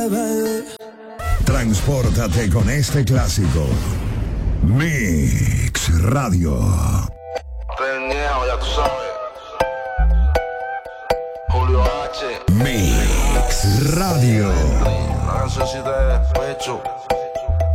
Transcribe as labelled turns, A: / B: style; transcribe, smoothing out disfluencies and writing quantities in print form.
A: Transpórtate con este clásico. Mix Radio.
B: Reñejo, ya tú sabes. Julio H.
A: Mix Radio.
B: La cancioncita de despecho.